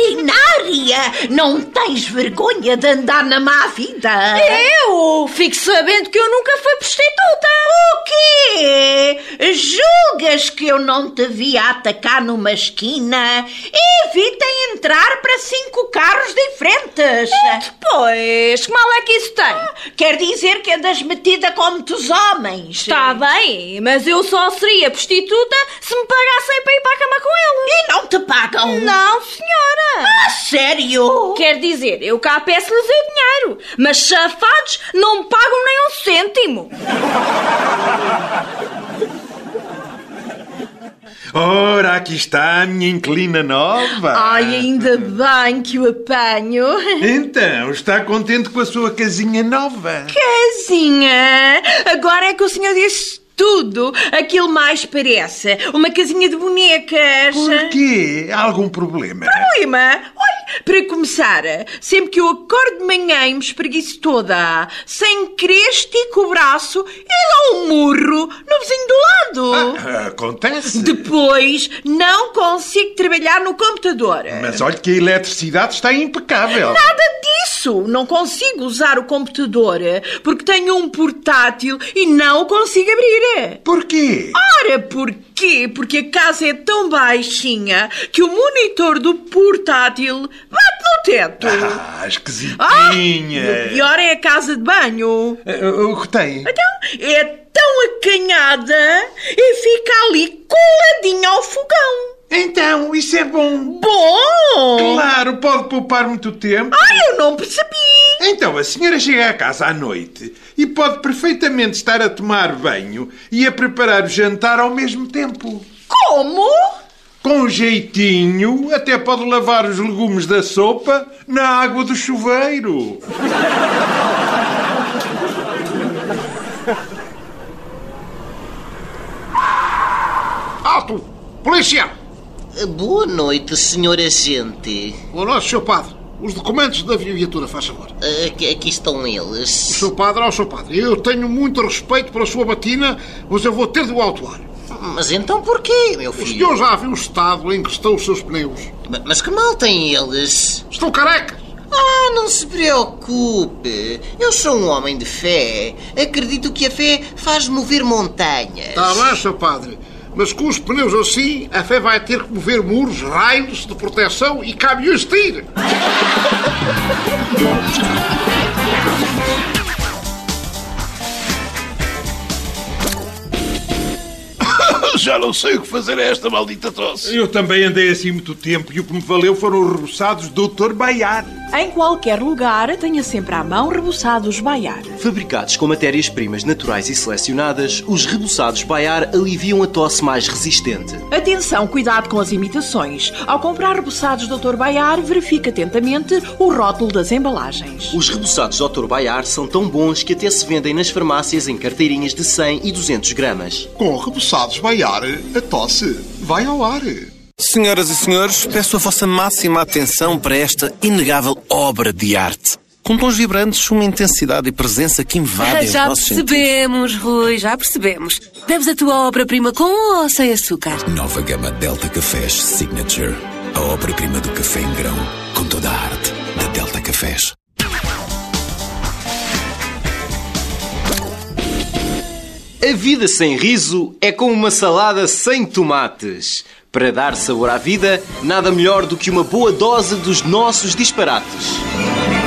ordinária! Não tens vergonha de andar na má vida? Eu fico sabendo que eu nunca fui prostituta. O quê? Julgas que eu não te vi atacar numa esquina e vi-te entrar para 5 carros diferentes? Pois, que mal é que isso tem? Quer dizer que andas metida com muitos homens? Está bem, mas eu só seria prostituta se me pagassem para ir para a cama com eles. E não te pagam? Não, senhora. Ah, sério? Quer dizer, eu cá peço-lhes o dinheiro, mas safados não me pagam nem um cêntimo. Ora, aqui está a minha inquilina nova. Ai, ainda bem que o apanho. Então, está contente com a sua casinha nova? Casinha? Agora é que o senhor disse tudo. Aquilo mais parece uma casinha de bonecas. Porquê? Há algum problema? Problema? Olha, para começar, sempre que eu acordo de manhã e me espreguiço toda, sem querer estico o braço e dou um murro no vizinho do lado. Acontece. Depois, não consigo trabalhar no computador. Mas olha que a eletricidade está impecável. Nada disso. Não consigo usar o computador porque tenho um portátil e não o consigo abrir. Porquê? Ora, porquê? Porque a casa é tão baixinha que o monitor do portátil bate no teto. Esquisitinha. E o pior é a casa de banho. O que tem? Então, é tão acanhada e fica ali coladinha ao fogão. Então, isso é bom. Bom! Claro, pode poupar muito tempo. Eu não percebi. Então, a senhora chega à casa à noite e pode perfeitamente estar a tomar banho e a preparar o jantar ao mesmo tempo. Como? Com um jeitinho, até pode lavar os legumes da sopa na água do chuveiro. Alto! Polícia! Boa noite, senhor agente. Boa noite, Sr. Padre. Os documentos da viatura, faz favor. Aqui estão eles. Sr. Padre, Sr. Padre, eu tenho muito respeito pela sua batina, mas eu vou ter de o autuar. Mas então porquê, meu filho? O senhor já viu o estado em que estão os seus pneus? Mas que mal têm eles? Estão carecas. Não se preocupe. Eu sou um homem de fé. Acredito que a fé faz mover montanhas. Está bem, Sr. Padre. Mas com os pneus assim, a fé vai ter que mover muros, raios de proteção e caminhões de tiro. Já não sei o que fazer a esta maldita tosse. Eu também andei assim muito tempo e o que me valeu foram os reboçados Dr. Baiar. Em qualquer lugar, tenha sempre à mão reboçados Baiar. Fabricados com matérias-primas naturais e selecionadas, os reboçados Baiar aliviam a tosse mais resistente. Atenção, cuidado com as imitações. Ao comprar reboçados Dr. Baiar, verifique atentamente o rótulo das embalagens. Os reboçados Dr. Baiar são tão bons que até se vendem nas farmácias em carteirinhas de 100 e 200 gramas. Com reboçados Baiar, a tosse vai ao ar. Senhoras e senhores, peço a vossa máxima atenção para esta inegável obra de arte. Com tons vibrantes, uma intensidade e presença que invadem os Já nossos sentidos. percebemos, Rui, já percebemos. Bebes a tua obra-prima com ou sem açúcar? Nova gama Delta Cafés Signature. A obra-prima do café em grão, com toda a arte da Delta Cafés. A vida sem riso é como uma salada sem tomates. Para dar sabor à vida, nada melhor do que uma boa dose dos nossos disparates.